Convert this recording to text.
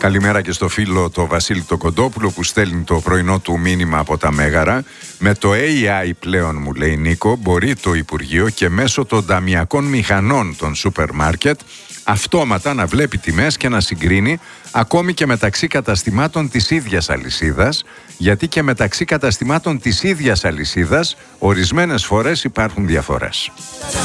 Καλημέρα και στο φίλο το Βασίλη το Κοντόπουλο που στέλνει το πρωινό του μήνυμα από τα Μέγαρα. Με το AI πλέον, μου λέει Νίκο, μπορεί το Υπουργείο και μέσω των ταμιακών μηχανών των σούπερ μάρκετ αυτόματα να βλέπει τιμές και να συγκρίνει ακόμη και μεταξύ καταστημάτων της ίδιας αλυσίδας, γιατί και μεταξύ καταστημάτων της ίδιας αλυσίδας ορισμένες φορές υπάρχουν διαφορές.